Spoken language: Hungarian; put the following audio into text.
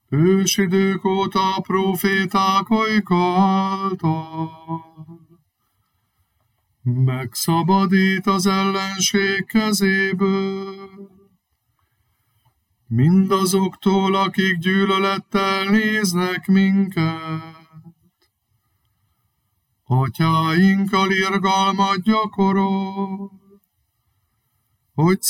ősidők óta próféták ajka által. Megszabadít az ellenség kezéből, mindazoktól, akik gyűlölettel néznek minket. Atyáinkkal irgalmat gyakorol, hogy